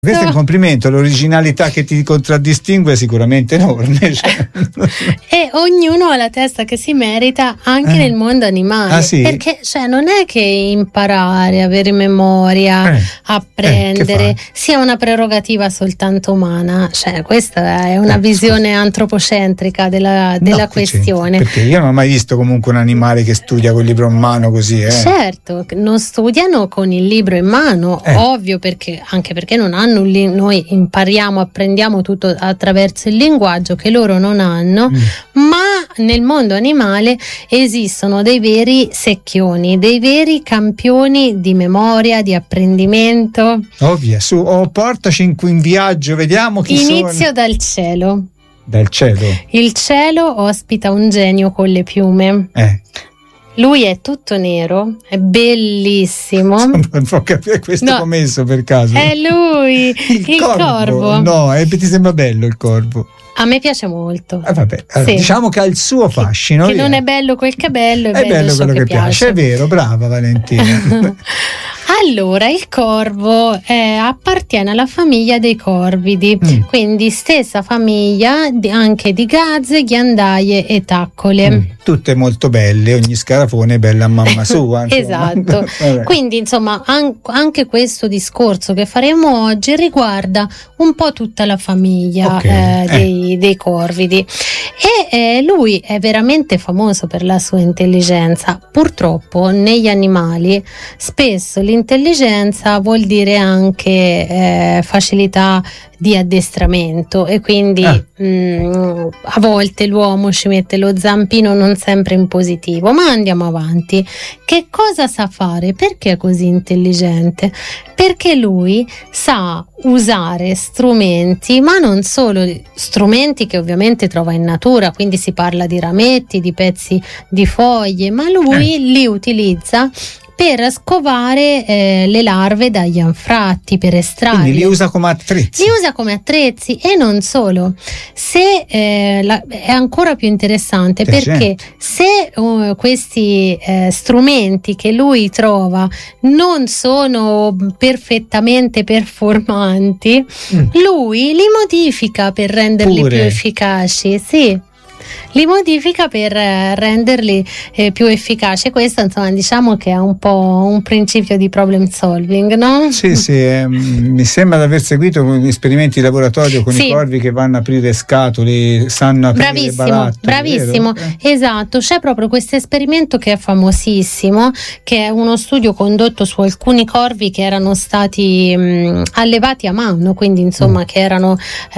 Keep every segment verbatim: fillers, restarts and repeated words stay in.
Questo è un complimento, l'originalità che ti contraddistingue è sicuramente enorme. Cioè. E ognuno ha la testa che si merita anche eh. nel mondo animale. Ah, sì? Perché cioè, non è che imparare, avere memoria, eh. apprendere eh, sia una prerogativa soltanto umana. Cioè, questa è una eh, visione scusa. antropocentrica della, della no, questione. Perché io non ho mai visto comunque un animale che studia col libro in mano così. Eh. Certo, non studiano con il libro in mano, eh. ovvio, perché anche perché non hanno noi impariamo, apprendiamo tutto attraverso il linguaggio che loro non hanno, mm. ma nel mondo animale esistono dei veri secchioni, dei veri campioni di memoria, di apprendimento. Ovvio, su, oh, portaci in, in viaggio, vediamo chi sono. Inizio dal cielo. Dal cielo. Il cielo ospita un genio con le piume. Eh. Lui è tutto nero, è bellissimo. Non può capire questo no, commesso per caso. È lui, il, il corvo. corvo. No, eh, ti sembra bello il corvo. A me piace molto. Eh, vabbè, allora, sì. Diciamo che ha il suo fascino. Che, che non è bello quel che è bello, è, è bello, bello quello che, che piace. piace. È vero, brava Valentina. Allora, il corvo eh, appartiene alla famiglia dei corvidi, mm. quindi stessa famiglia di, anche di gazze, ghiandaie e taccole. Mm. Tutte molto belle, ogni scarafone è bella a mamma sua. Esatto. Quindi, insomma, an- anche questo discorso che faremo oggi riguarda un po' tutta la famiglia okay. eh, dei, eh. dei corvidi. E eh, lui è veramente famoso per la sua intelligenza. Purtroppo negli animali spesso l'intelligenza vuol dire anche eh, facilità di addestramento e quindi ah. mh, a volte l'uomo ci mette lo zampino non sempre in positivo, ma andiamo avanti. Che cosa sa fare? Perché è così intelligente? Perché lui sa usare strumenti, ma non solo strumenti che ovviamente trova in natura, quindi si parla di rametti, di pezzi di foglie, ma lui eh. li utilizza per scovare eh, le larve dagli anfratti, per estrarli. Quindi li usa come attrezzi. Li usa come attrezzi e non solo. Se eh, la, è ancora più interessante che perché gente. se uh, questi eh, strumenti che lui trova non sono perfettamente performanti, mm. lui li modifica per renderli Pure. più efficaci. Sì. Li modifica per eh, renderli eh, più efficaci. Questo, insomma, diciamo che è un po' un principio di problem solving, no? Sì, sì, eh, mi sembra di aver seguito esperimenti di laboratorio con sì. i corvi che vanno a aprire scatole, sanno aprire bravissimo, barattoli. Bravissimo, eh. esatto. C'è proprio questo esperimento che è famosissimo, che è uno studio condotto su alcuni corvi che erano stati mh, allevati a mano, quindi insomma mm. che erano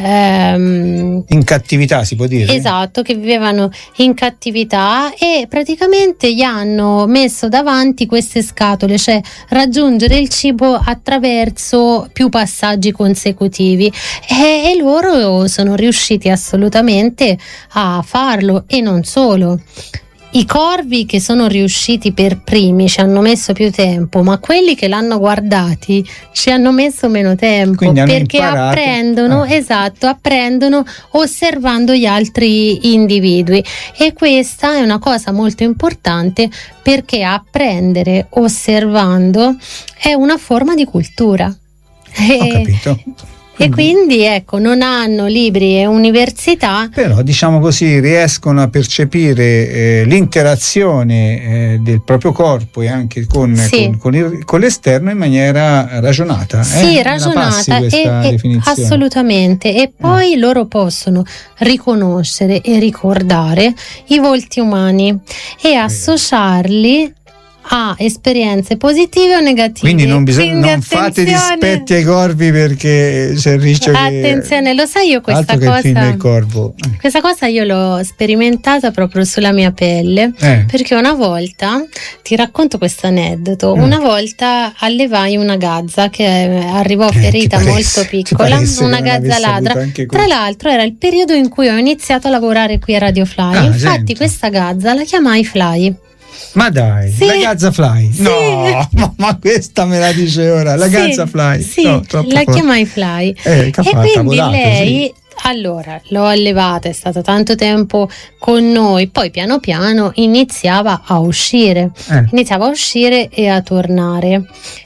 ehm, in cattività, si può dire? Esatto, che vivevano in cattività e praticamente gli hanno messo davanti queste scatole, cioè raggiungere il cibo attraverso più passaggi consecutivi e, e loro sono riusciti assolutamente a farlo. E non solo. I corvi che sono riusciti per primi ci hanno messo più tempo, ma quelli che l'hanno guardati ci hanno messo meno tempo perché imparato. apprendono, ah. esatto, apprendono osservando gli altri individui. E questa è una cosa molto importante perché apprendere osservando è una forma di cultura. Ho capito. E quindi ecco, non hanno libri e università, però diciamo così riescono a percepire eh, l'interazione eh, del proprio corpo e anche con, sì. con, con, il, con l'esterno in maniera ragionata. Sì, eh? ragionata e, e assolutamente. E poi eh. loro possono riconoscere e ricordare i volti umani e associarli a esperienze positive o negative. Quindi non, bisogna, Quindi non fate dispetti ai corvi perché c'è il rischio attenzione, che... lo sai, io questa Altro cosa che il film del corvo. Questa cosa io l'ho sperimentata proprio sulla mia pelle eh. perché una volta, ti racconto questo aneddoto, mm. una volta allevai una gazza che arrivò eh, ferita paresse, molto piccola, una gazza ladra. Tra l'altro era il periodo in cui ho iniziato a lavorare qui a Radio Fly, ah, infatti gente. questa gazza la chiamai Fly. Ma dai, sì. la Gazza Fly? Sì. No, ma, ma questa me la dice ora, la sì, Gazza Fly? Sì, no, la chiamai Fly. Eh, e quindi volato, lei, sì. allora, l'ho allevata, è stata tanto tempo con noi, poi piano piano iniziava a uscire, eh. iniziava a uscire e a tornare.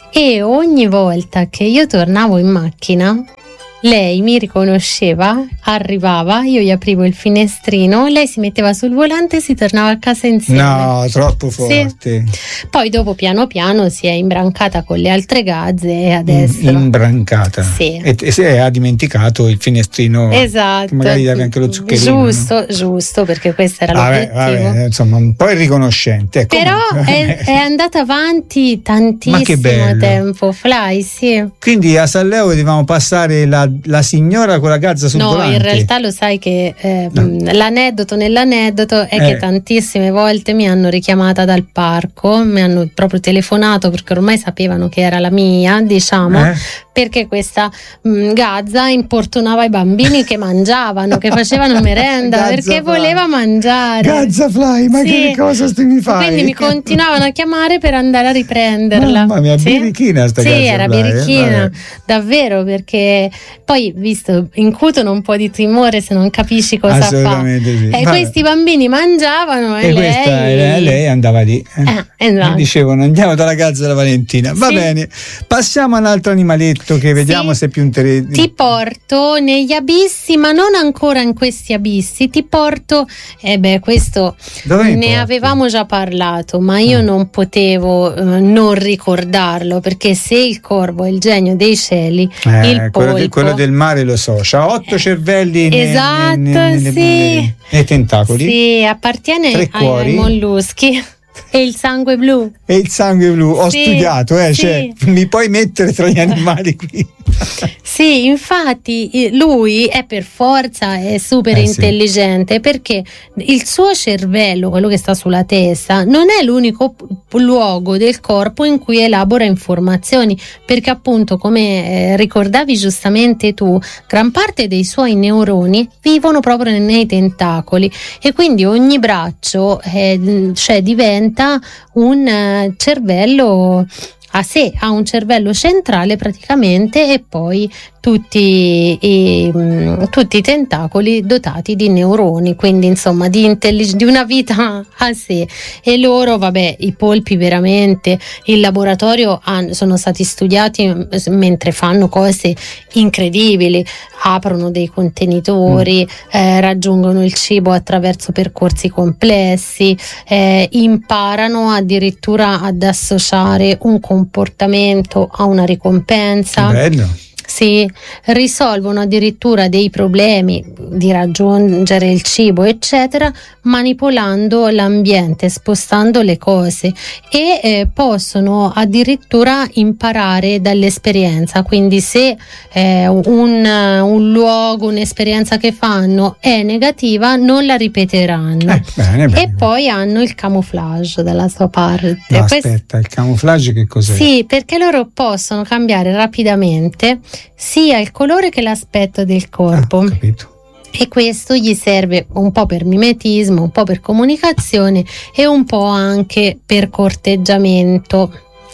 e ogni volta che io tornavo in macchina lei mi riconosceva, arrivava, io gli aprivo il finestrino, lei si metteva sul volante e si tornava a casa insieme. No, troppo forte. Sì. Poi dopo piano piano si è imbrancata con le altre gazze e adesso imbrancata. Sì. E, e si è dimenticato il finestrino. Esatto. Magari davi anche lo zuccherino. Giusto, no? Giusto, perché questo era vabbè, l'obiettivo. Vabbè, insomma, un po' irriconoscente. Però è, è andata avanti tantissimo tempo, Fly, sì. Quindi a San Leo dovevamo passare la la signora con la gazza sul no, volante. No, in realtà lo sai che eh, no. l'aneddoto nell'aneddoto è eh. che tantissime volte mi hanno richiamata dal parco, mi hanno proprio telefonato perché ormai sapevano che era la mia, diciamo, eh. perché questa mh, gazza importunava i bambini che mangiavano, che facevano merenda, Gazza perché Fly. voleva mangiare. Gazza Fly, ma sì. che cosa mi fai? Quindi mi continuavano a chiamare per andare a riprenderla. Mamma mia, sì? birichina sta sì, Gazza era Fly, birichina, eh, davvero, perché poi, visto, incutono un po' di timore se non capisci cosa fa. Sì. E questi bambini mangiavano e, e lei... questa, lei andava lì. Eh. Eh, esatto. Dicevano andiamo dalla Gazza della Valentina. Va sì. bene, passiamo a un altro animaletto che vediamo sì. se è più interessante. Ti porto negli abissi, ma non ancora in questi abissi. Ti porto, e eh beh, questo Dove ne avevamo già parlato, ma io ah. non potevo eh, non ricordarlo, perché se il corvo è il genio dei cieli, eh, il quello, polpo de, quello del mare lo so, c'ha otto cervelli nei, esatto, nei, nei, nei, sì. nei, nei tentacoli. Sì, appartiene ai, ai molluschi. E il sangue blu. E il sangue blu, ho sì, studiato, eh, sì. cioè, mi puoi mettere tra gli animali qui. Sì, infatti lui è per forza è super eh, intelligente sì. perché il suo cervello, quello che sta sulla testa, non è l'unico p- luogo del corpo in cui elabora informazioni, perché appunto, come eh, ricordavi giustamente tu, gran parte dei suoi neuroni vivono proprio nei tentacoli e quindi ogni braccio eh, cioè diventa un uh, cervello a sé, ha un cervello centrale praticamente e poi tutti i, mh, tutti i tentacoli dotati di neuroni, quindi insomma di, intellig- di una vita a sé. E loro, vabbè, i polpi veramente in laboratorio han, sono stati studiati mentre fanno cose incredibili, aprono dei contenitori, mm. eh, raggiungono il cibo attraverso percorsi complessi, eh, imparano addirittura ad associare un comportamento a una ricompensa. Bello. Sì, risolvono addirittura dei problemi di raggiungere il cibo eccetera manipolando l'ambiente, spostando le cose e eh, possono addirittura imparare dall'esperienza, quindi se eh, un, un luogo, un'esperienza che fanno è negativa non la ripeteranno. Eh, bene, bene. E poi hanno il camouflage dalla sua parte. No, aspetta, il camouflage che cos'è? Sì, perché loro possono cambiare rapidamente sia il colore che l'aspetto del corpo. Ah, ho capito. E questo gli serve un po' per mimetismo, un po' per comunicazione e un po' anche per corteggiamento.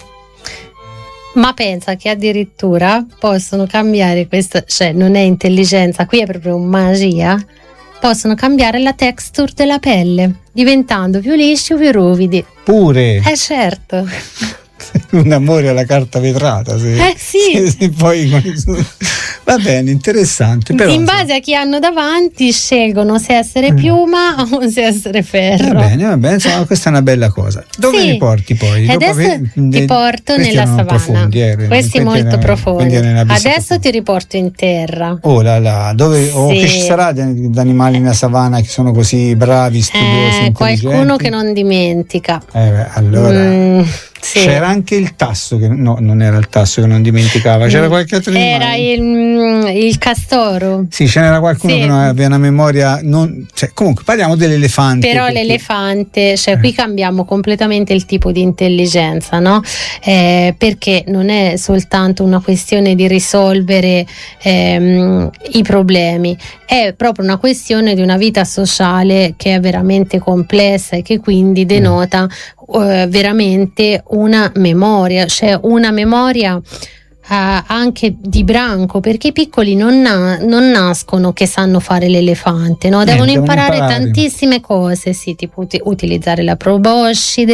Ma pensa che addirittura possono cambiare questo, cioè non è intelligenza, qui è proprio magia, possono cambiare la texture della pelle, diventando più lisci o più ruvidi. Pure? Eh certo. Un amore alla carta vetrata, sì. Eh sì. sì, sì poi va bene, interessante. Però, in base a chi hanno davanti scelgono se essere piuma eh. o se essere ferro. Va bene, va bene, insomma, questa è una bella cosa. Dove sì. mi porti poi? E adesso che, ti porto nella savana. Profondi, eh, questi molto erano, profondi. Adesso profondi. ti riporto in terra. Oh là là, dove sì. oh, che ci sarà di animali nella savana che sono così bravi, studiosi, eh, qualcuno che non dimentica. Eh beh, allora mm. Sì. C'era anche il tasso che no, non era il tasso che non dimenticava, c'era qualche altro era animale. il, il castoro. Sì, ce n'era qualcuno sì. che non aveva una memoria non, cioè, comunque parliamo dell'elefante. Però perché... l'elefante, cioè eh. qui cambiamo completamente il tipo di intelligenza, no? Eh, perché non è soltanto una questione di risolvere ehm, i problemi, è proprio una questione di una vita sociale che è veramente complessa e che quindi denota mm. Uh, veramente una memoria, cioè una memoria uh, anche di branco, perché i piccoli non, na- non nascono che sanno fare l'elefante, no? Devono, eh, devono imparare, imparare tantissime cose, sì, tipo ut- utilizzare la proboscide,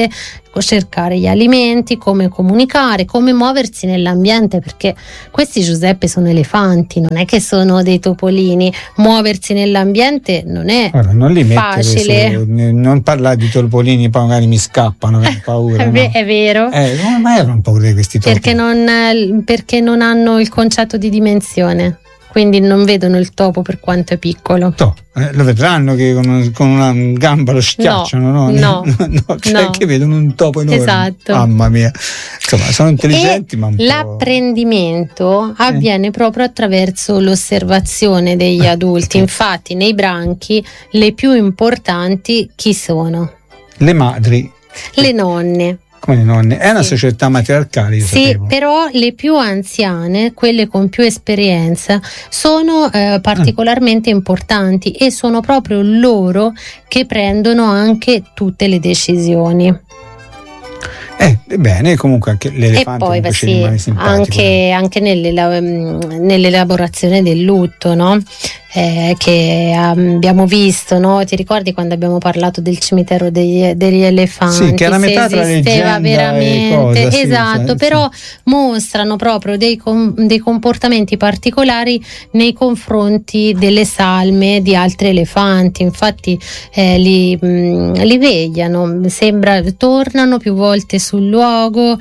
cercare gli alimenti, come comunicare, come muoversi nell'ambiente, perché questi, Giuseppe, sono elefanti, non è che sono dei topolini. Muoversi nell'ambiente non è Ora, non li facile. Su, non parlare di topolini, poi magari mi scappano, ho paura. è, no? è vero. Eh, come mai avrò paura di questi topi? Perché non, perché non hanno il concetto di dimensione. Quindi non vedono il topo per quanto è piccolo. To, eh, lo vedranno che con, con una gamba lo schiacciano, no? No, no, no, cioè no. Che vedono un topo enorme. Esatto. Mamma mia. Insomma, sono intelligenti, e ma un l'apprendimento po'... avviene eh. proprio attraverso l'osservazione degli eh, adulti. eh. Infatti, nei branchi le più importanti chi sono? Le madri. Le nonne. Come le nonne? È una sì. società matriarcale, io sì, sapevo. Però le più anziane, quelle con più esperienza, sono eh, particolarmente mm. importanti, e sono proprio loro che prendono anche tutte le decisioni. Eh, bene, comunque anche l'elefante e poi va, sì, anche, anche nell'ela- nell'elaborazione del lutto, no? Eh, che abbiamo visto, no? Ti ricordi quando abbiamo parlato del cimitero degli, degli elefanti? Sì, che era metà tra leggenda veramente, e cosa, esatto, sì, però sì. mostrano proprio dei, com- dei comportamenti particolari nei confronti delle salme di altri elefanti. Infatti eh, li, mh, li vegliano, sembra, tornano più volte sul luogo,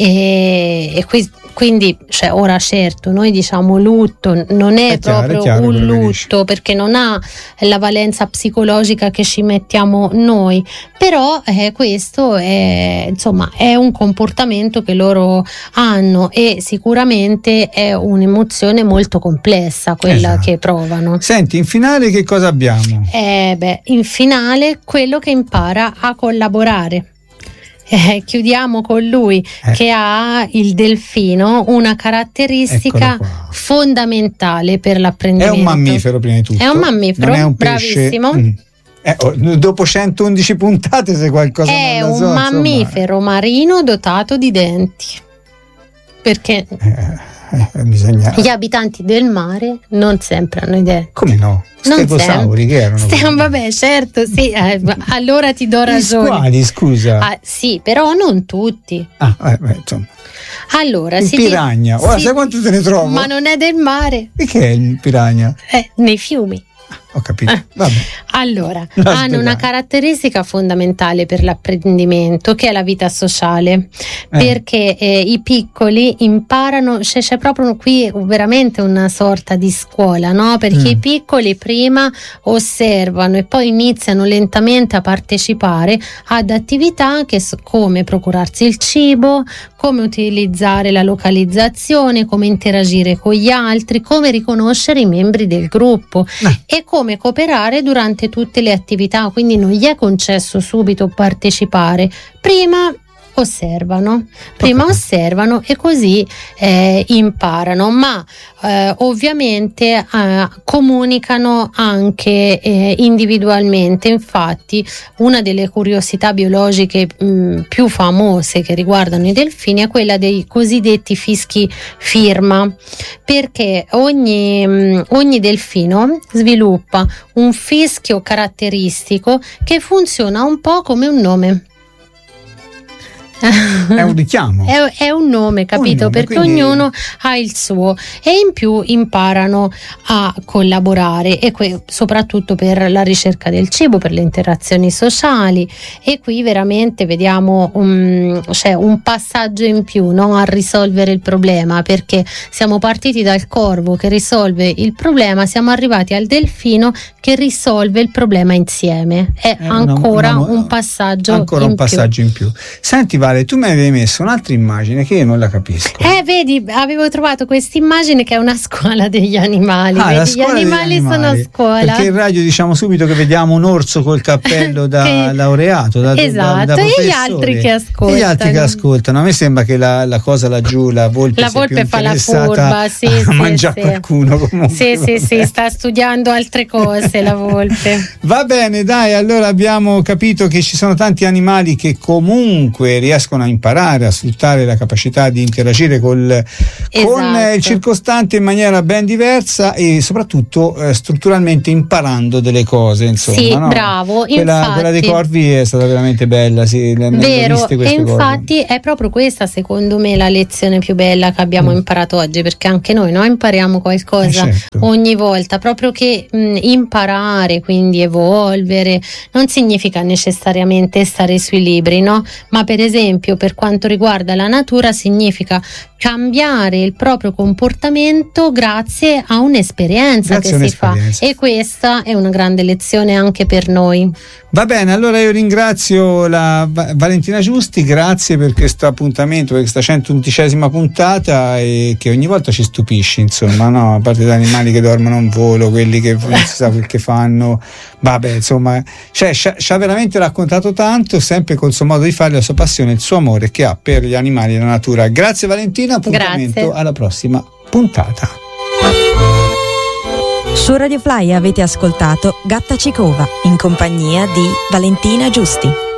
e, e qui, quindi cioè, ora certo noi diciamo lutto, non è, è chiaro, proprio è chiaro, un lutto, perché non ha la valenza psicologica che ci mettiamo noi, però eh, questo è, insomma, è un comportamento che loro hanno, e sicuramente è un'emozione molto complessa quella esatto. che provano. Senti, in finale che cosa abbiamo? Eh, beh, in finale quello che impara a collaborare. Eh, chiudiamo con lui eh. che ha, il delfino, una caratteristica fondamentale per l'apprendimento. È un mammifero, prima di tutto. È un mammifero, non è un pesce. Bravissimo. Mm. Eh, oh, dopo centoundici puntate, se qualcosa è non la un so, mammifero insomma. marino dotato di denti, perché eh. Eh, bisogna... gli abitanti del mare non sempre hanno idee. Come no? Stegosauri che erano? Stiamo, vabbè, certo, sì, eh, allora ti do ragione. Quali, scusa? Ah, sì, però non tutti. Ah, eh, beh, insomma. Allora, il si piragna, di... ora si... sai quanto te ne trovo? Ma non è del mare. E che è il piragna? Eh, nei fiumi. Ho capito. Vabbè. Allora, no, hanno una caratteristica fondamentale per l'apprendimento, che è la vita sociale, eh. perché eh, i piccoli imparano, cioè, c'è proprio qui veramente una sorta di scuola, no? Perché mm. i piccoli prima osservano e poi iniziano lentamente a partecipare ad attività che so, come procurarsi il cibo, come utilizzare la localizzazione, come interagire con gli altri, come riconoscere i membri del gruppo eh. e come cooperare durante tutte le attività. Quindi non gli è concesso subito partecipare, prima osservano, prima osservano e così eh, imparano, ma eh, ovviamente eh, comunicano anche eh, individualmente. Infatti una delle curiosità biologiche mh, più famose che riguardano i delfini è quella dei cosiddetti fischi firma, perché ogni, mh, ogni delfino sviluppa un fischio caratteristico che funziona un po' come un nome. È un richiamo, è, è un nome, capito? Un nome, perché quindi... ognuno ha il suo, e in più imparano a collaborare, e que- soprattutto per la ricerca del cibo, per le interazioni sociali. E qui veramente vediamo un, cioè un passaggio in più, no? A risolvere il problema, perché siamo partiti dal corvo che risolve il problema, siamo arrivati al delfino che risolve il problema insieme. È eh, ancora una, una, un passaggio ancora in un passaggio più. in più. Senti Vale, tu mi avevi messo un'altra immagine che io non la capisco. Eh, vedi, avevo trovato questa immagine che è una scuola degli animali. Ah, vedi, gli animali, animali sono a scuola. Perché in radio diciamo subito che vediamo un orso col cappello da che... laureato, da, esatto, da, da e gli altri che ascoltano. E gli altri che ascoltano. A me sembra che la, la cosa laggiù, la volpe, la volpe fa la furba, sì, a sì, mangiare sì. qualcuno comunque. Sì, sì, sì, sta studiando altre cose la volpe. Va bene, dai, allora abbiamo capito che ci sono tanti animali che comunque riescono riescono a imparare a sfruttare la capacità di interagire col, esatto. con il circostante in maniera ben diversa e soprattutto eh, strutturalmente imparando delle cose, insomma. Sì, no? bravo. Quella, infatti, quella dei corvi è stata veramente bella, sì, vero, e infatti corvi. È proprio questa secondo me la lezione più bella che abbiamo mm. imparato oggi, perché anche noi no, impariamo qualcosa eh certo. ogni volta, proprio che mh, imparare, quindi evolvere, non significa necessariamente stare sui libri, no? Ma per esempio per quanto riguarda la natura significa cambiare il proprio comportamento grazie a un'esperienza grazie che si fa, e questa è una grande lezione anche per noi. Va bene, allora io ringrazio la Valentina Giusti, grazie per questo appuntamento, per questa centoundicesima puntata, e che ogni volta ci stupisci, insomma, no? A parte gli animali che dormono in volo, quelli che non si sa quel che fanno, vabbè, insomma, cioè ci ha veramente raccontato tanto, sempre col suo modo di fare, la sua passione, il suo amore che ha per gli animali e la natura. Grazie Valentina, appuntamento grazie. Alla prossima puntata. Su Radio Fly avete ascoltato Gatta Cicova in compagnia di Valentina Giusti.